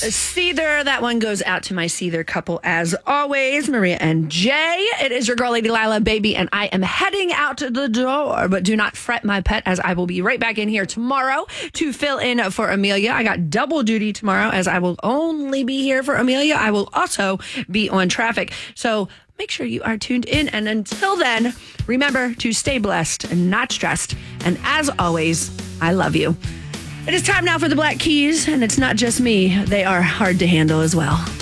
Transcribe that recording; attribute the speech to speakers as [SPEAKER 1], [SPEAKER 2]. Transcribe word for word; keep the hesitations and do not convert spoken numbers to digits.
[SPEAKER 1] Seether. That one goes out to my Seether couple as always, Maria and Jay. It is your girl, Lady Lila, baby, and I am heading out the door. But do not fret, my pet, as I will be right back in here tomorrow to fill in for Amelia. I got double duty tomorrow, as I will only be here for Amelia. I will also be on traffic. So make sure you are tuned in. And until then, remember to stay blessed and not stressed. And as always, I love you. It is time now for the Black Keys, and it's not just me. They are hard to handle as well.